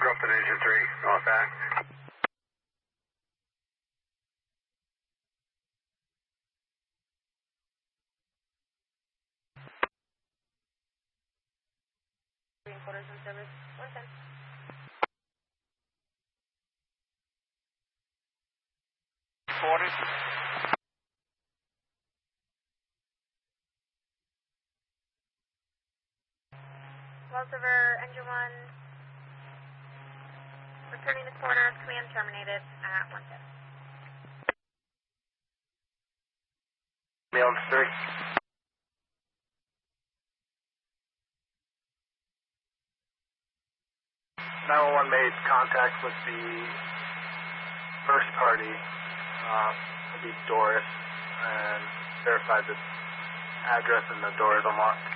Drop to Engine 3, all back. Quarters in service, 110. Quarters. Well, Silver, Engine 1, returning the corner, command terminated at 110. Mail 3. 911 made contact with the first party, would be Doris, and verified the address and the door is unlocked.